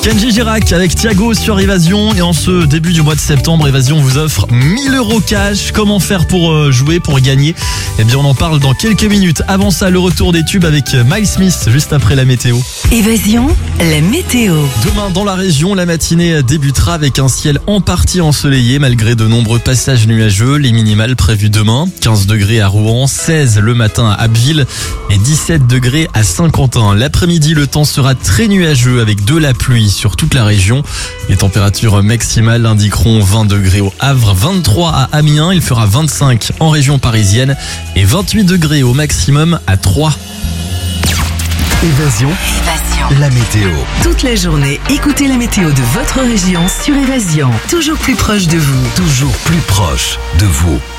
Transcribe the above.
Kenji Girac avec Thiago sur Évasion. Et en ce début du mois de septembre, Évasion vous offre 1000 € cash. Comment faire pour jouer, pour gagner? Eh bien, on en parle dans quelques minutes. Avant ça, le retour des tubes avec Miles Smith, juste après la météo. Évasion, la météo. Demain, dans la région, la matinée débutera avec un ciel en partie ensoleillé, malgré de nombreux passages nuageux. Les minimales prévues demain, 15 degrés à Rouen, 16 le matin à Abbeville et 17 degrés à Saint-Quentin. L'après-midi, le temps sera très nuageux avec de la pluie sur toute la région. Les températures maximales indiqueront 20 degrés au Havre, 23 à Amiens, il fera 25 en région parisienne et 28 degrés au maximum à Troyes. Évasion, la météo. Toute la journée, écoutez la météo de votre région sur Évasion. Toujours plus proche de vous. Toujours plus proche de vous.